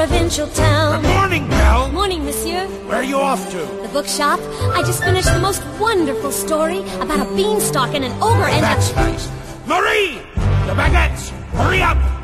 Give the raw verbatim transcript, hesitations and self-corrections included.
Provincial town. Good morning, Belle. Morning, monsieur. Where are you off to? The bookshop. I just finished the most wonderful story about a beanstalk and an ogre and That's a... nice. Marie! The baguettes! Hurry up!